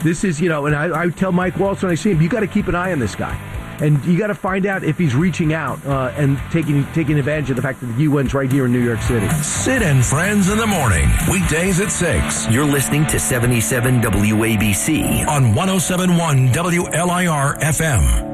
This is, and I tell Mike Waltz when I see him, you got to keep an eye on this guy. And you got to find out if he's reaching out and taking advantage of the fact that the UN's right here in New York City. Sid and Friends in the morning, weekdays at 6. You're listening to 77 WABC on 107.1 WLIR FM.